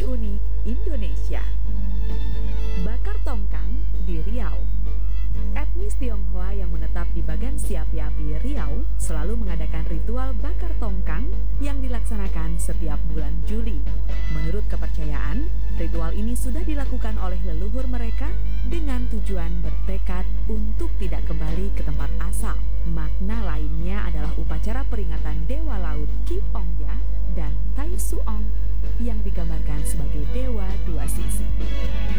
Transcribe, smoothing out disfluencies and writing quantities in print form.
tradisi unik Indonesia. Bakar tongkang di Riau. Etnis Tionghoa yang menetap di Bagan Siapi-Api, Riau selalu mengadakan ritual bakar tongkang yang dilaksanakan setiap bulan Juli. Menurut kepercayaan, ritual ini sudah dilakukan oleh leluhur mereka dengan tujuan bertekad untuk tidak kembali ke tempat asal. Makna lainnya adalah upacara peringatan Dewa Laut Ki Ongya dan Tai Suong yang digambarkan sebagai dewa dua sisi.